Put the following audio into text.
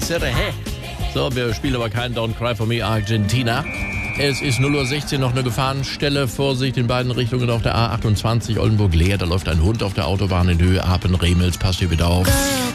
Serre. So, wir spielen aber kein Don't Cry For Me Argentina. Es ist 0:16 Uhr, noch eine Gefahrenstelle. Vorsicht in beiden Richtungen auf der A28 Oldenburg-Leer. Da läuft ein Hund auf der Autobahn in Höhe Apen-Remels. Passt hier bitte auf.